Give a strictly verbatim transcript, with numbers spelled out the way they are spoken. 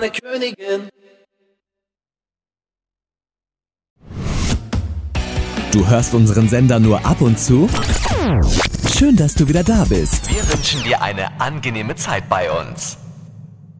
eine Königin. Du hörst unseren Sender nur ab und zu? Schön, dass du wieder da bist. Wir wünschen dir eine angenehme Zeit bei uns.